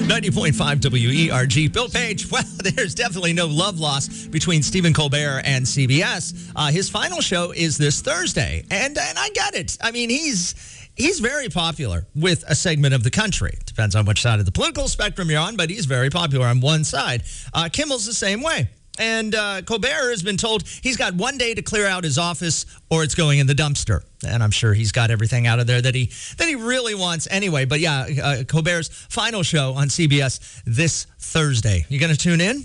90.5 WERG. Bill Page, well, there's definitely no love lost between Stephen Colbert and CBS. His final show is this Thursday, and I get it. I mean, he's very popular with a segment of the country. Depends on which side of the political spectrum you're on, but he's very popular on one side. Kimmel's the same way. And Colbert has been told he's got one day to clear out his office or it's going in the dumpster. And I'm sure he's got everything out of there that he really wants anyway. But yeah, Colbert's final show on CBS this Thursday. You going to tune in?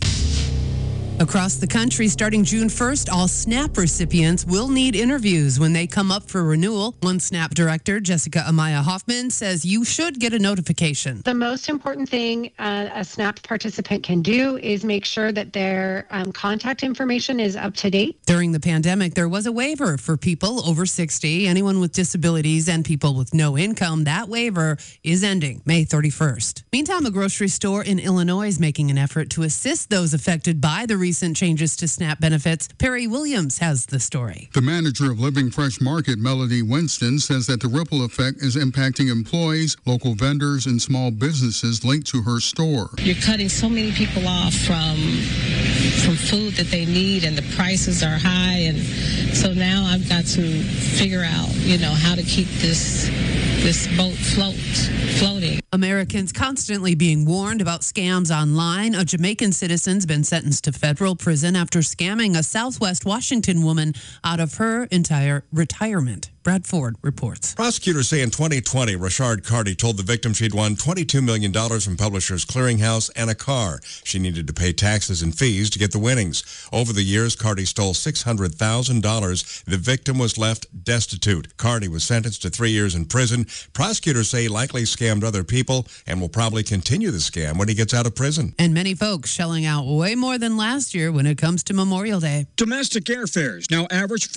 Across the country, starting June 1st, all SNAP recipients will need interviews when they come up for renewal. One SNAP director, Jessica Amaya Hoffman, says you should get a notification. The most important thing a SNAP participant can do is make sure that their contact information is up to date. During the pandemic, there was a waiver for people over 60, anyone with disabilities, and people with no income. That waiver is ending May 31st. Meantime, a grocery store in Illinois is making an effort to assist those affected by the recent changes to SNAP benefits. Perry Williams has the story. The manager of Living Fresh Market, Melody Winston, says that the ripple effect is impacting employees, local vendors, and small businesses linked to her store. You're cutting so many people off from food that they need, and the prices are high, and so now I've got to figure out, how to keep this boat floating. Americans constantly being warned about scams online. A Jamaican citizen's been sentenced to federal prison after scamming a Southwest Washington woman out of her entire retirement. Brad Ford reports. Prosecutors say in 2020, Rashard Carty told the victim she'd won $22 million from Publishers Clearinghouse and a car. She needed to pay taxes and fees to get the winnings. Over the years, Carty stole $600,000. The victim was left destitute. Carty was sentenced to 3 years in prison. Prosecutors say he likely scammed other people and will probably continue the scam when he gets out of prison. And many folks shelling out way more than last year when it comes to Memorial Day. Domestic airfares now average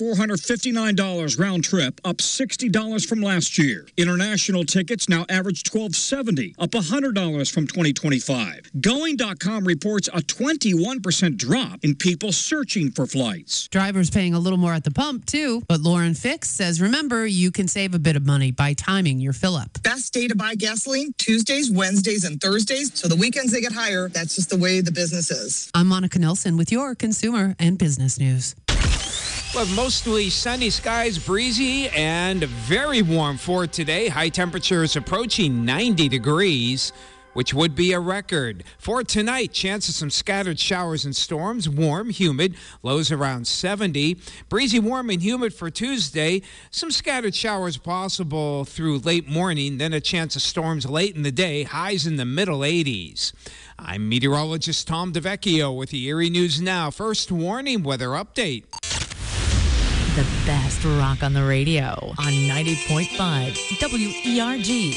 $459 round trip, up $60 from last year. International tickets now average $1,270, up $100 from 2025. Going.com reports a 21% drop in people searching for flights. Drivers paying a little more at the pump, too. But Lauren Fix says, remember, you can save a bit of money by timing your fill-up. Best day to buy gasoline, Tuesdays, Wednesdays, and Thursdays. So the weekends they get higher. That's just the way the business is. I'm Monica Nelson with your consumer and business news. We'll have mostly sunny skies, breezy, and very warm for today. High temperatures approaching 90 degrees, which would be a record. For tonight, chance of some scattered showers and storms. Warm, humid, lows around 70. Breezy, warm, and humid for Tuesday. Some scattered showers possible through late morning, then a chance of storms late in the day. Highs in the middle 80s. I'm meteorologist Tom DeVecchio with the Erie News Now. First warning weather update. The best rock on the radio on 90.5 WERG.